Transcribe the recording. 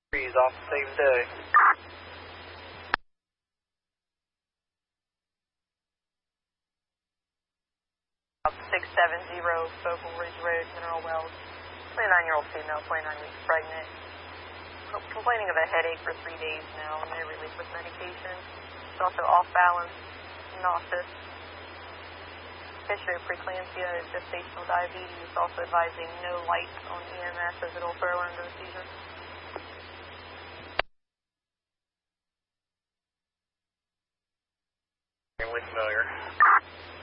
He's off the same day. 670 Focal Ridge Road, Mineral Wells. 29-year-old female, 29 weeks pregnant. Complaining of a headache for 3 days now, no relief with medication. She's also off balance, nauseous. History of preeclampsia, gestational diabetes. Also advising no light on EMS as it'll throw her into a seizure.